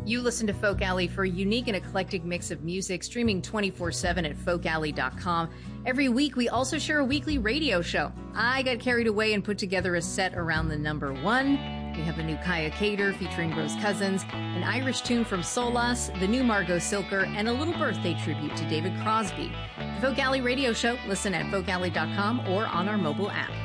You listen to Folk Alley for a unique and eclectic mix of music, streaming 24/7 at folkalley.com. Every week, we also share a weekly radio show. I got carried away and put together a set around the number 1. We have a new Kaya Cater featuring Rose Cousins, an Irish tune from Solas, the new Margot Silker, and a little birthday tribute to David Crosby. The Folk Alley radio show, listen at folkalley.com or on our mobile app.